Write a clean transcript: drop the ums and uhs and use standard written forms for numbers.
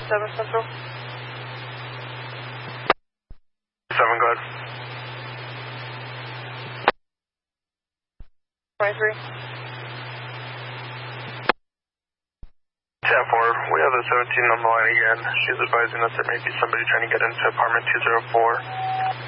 7 Central. 7, go ahead. 23. 10-4, we have the 17 on the line again. She's advising us there may be somebody trying to get into apartment 204.